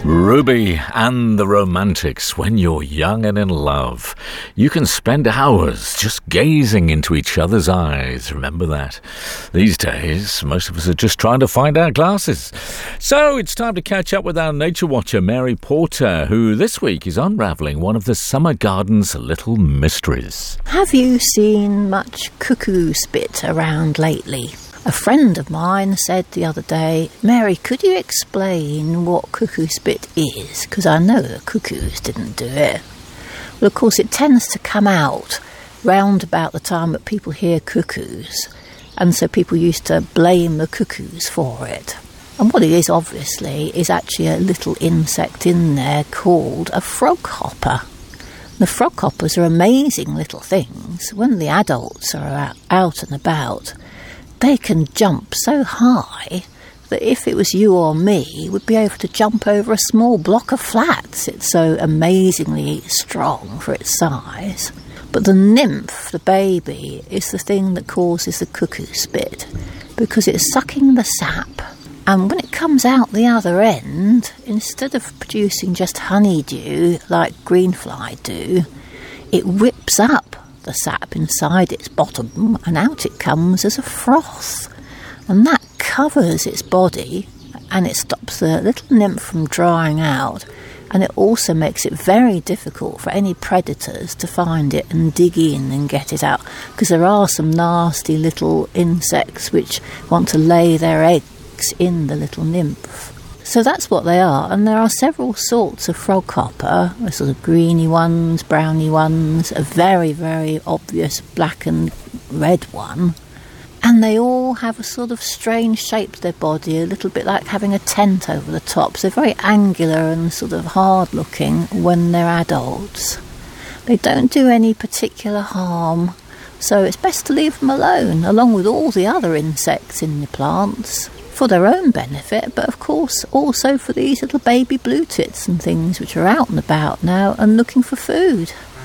Ruby and the Romantics. When you're young and in love, you can spend hours just gazing into each other's eyes. Remember that. These days, most of us are just trying to find our glasses. So it's time to catch up with our nature watcher, Mary Porter, who this week is unravelling one of the summer garden's little mysteries. Have you seen much cuckoo spit around lately? A friend of mine said the other day, Mary, could you explain what cuckoo spit is? Because I know the cuckoos didn't do it. Well, of course, it tends to come out round about the time that people hear cuckoos. And so people used to blame the cuckoos for it. And what it is, obviously, is actually a little insect in there called a froghopper. The froghhoppers are amazing little things. When the adults are out and about, they can jump so high that if it was you or me, we'd be able to jump over a small block of flats. It's so amazingly strong for its size. But the nymph, the baby, is the thing that causes the cuckoo spit because it's sucking the sap. And when it comes out the other end, instead of producing just honeydew like greenfly do, it whips up the sap inside its bottom, and out it comes as a froth, and that covers its body and it stops the little nymph from drying out, and it also makes it very difficult for any predators to find it and dig in and get it out, because there are some nasty little insects which want to lay their eggs in the little nymph. So that's what they are, and there are several sorts of froghopper, a sort of greeny ones, browny ones, a very, very obvious black and red one, and they all have a sort of strange shape to their body, a little bit like having a tent over the top, so very angular and sort of hard-looking when they're adults. They don't do any particular harm, so it's best to leave them alone, along with all the other insects in the plants, for their own benefit, but of course also for these little baby blue tits and things which are out and about now and looking for food.